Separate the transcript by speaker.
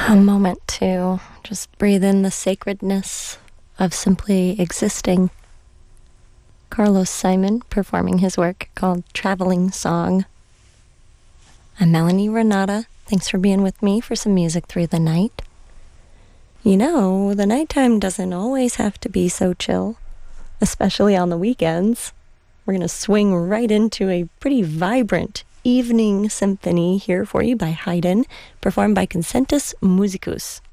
Speaker 1: A moment to just breathe in the sacredness of simply existing. Carlos Simon performing his work called Traveling Song. I'm Melanie Renata. Thanks for being with me for some music through the night. You know, the nighttime doesn't always have to be so chill, especially on the weekends. We're going to swing right into a pretty vibrant evening symphony here for you by Haydn, performed by Concentus Musicus.